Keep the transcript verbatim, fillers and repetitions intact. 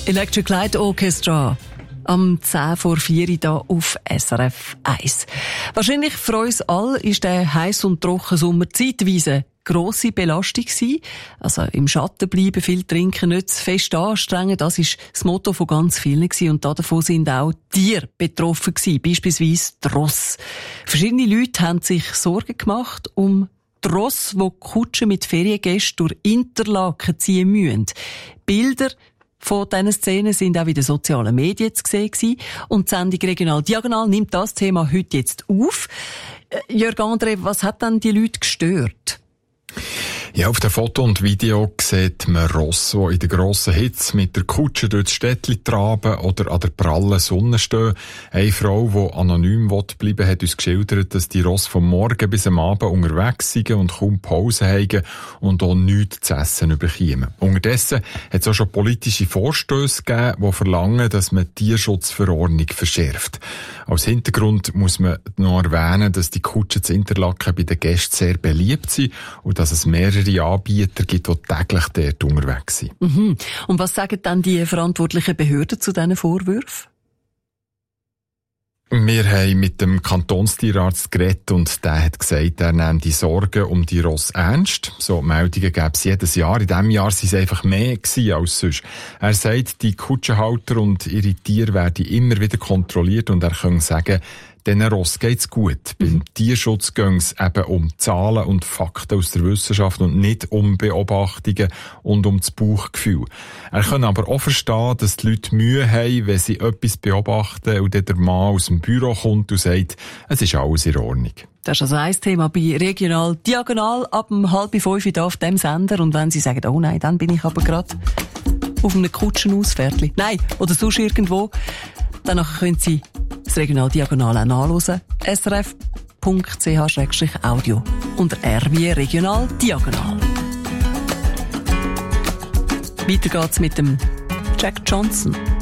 Electric Light Orchestra. Am zehn vor vier hier auf S R F eins. Wahrscheinlich für uns alle ist der heiß und trocken Sommer zeitweise grosse Belastung gewesen. Also im Schatten bleiben, viel trinken, nicht zu fest anstrengen, das ist das Motto von ganz vielen gewesen. Und davon sind auch Tiere betroffen gewesen, beispielsweise die Rosse. Verschiedene Leute haben sich Sorgen gemacht um die Rosse, die Kutschen mit Feriengästen durch Interlaken ziehen müssen. Bilder von diesen Szenen sind auch in den sozialen Medien zu sehen gewesen. Und die Sendung Regional Diagonal nimmt das Thema heute jetzt auf. Jörg André, was hat denn die Leute gestört? Ja, auf dem Foto und Video sieht man Rosse, die in der grossen Hitze mit der Kutsche durch das Städtchen traben oder an der prallen Sonne stehen. Eine Frau, die anonym bleiben will, hat uns geschildert, dass die Rosse vom Morgen bis am Abend unterwegs sind und kaum Pause haben und auch nichts zu essen bekommen. Unterdessen hat es auch schon politische Vorstösse gegeben, die verlangen, dass man die Tierschutzverordnung verschärft. Als Hintergrund muss man noch erwähnen, dass die Kutschen zu Interlaken bei den Gästen sehr beliebt sind und dass es mehrere Anbieter gibt, die täglich dort unterwegs sind. Mhm. Und was sagen dann die verantwortlichen Behörden zu diesen Vorwürfen? Wir haben mit dem Kantonstierarzt geredet und der hat gesagt, er nehme die Sorgen um die Rosse ernst. So Meldungen gäbe es jedes Jahr. In diesem Jahr waren es einfach mehr gewesen als sonst. Er sagt, die Kutschenhalter und ihre Tiere werden immer wieder kontrolliert und er kann sagen, diesen Ross geht's gut. Mhm. Beim Tierschutz geht es eben um Zahlen und Fakten aus der Wissenschaft und nicht um Beobachtungen und um das Bauchgefühl. Er kann aber auch verstehen, dass die Leute Mühe haben, wenn sie etwas beobachten und dann der Mann aus dem Büro kommt und sagt, es ist alles in Ordnung. Das ist also ein Thema bei Regional Diagonal ab um halb fünf hier auf dem Sender. Und wenn Sie sagen, oh nein, dann bin ich aber gerade auf einem Kutschenausfährtli. Nein, oder sonst irgendwo. Danach können Sie das Regional Diagonal auch nachhören. S R F Punkt C H Audio unter R wie Regional Diagonal. Weiter geht's mit dem Jack Johnson.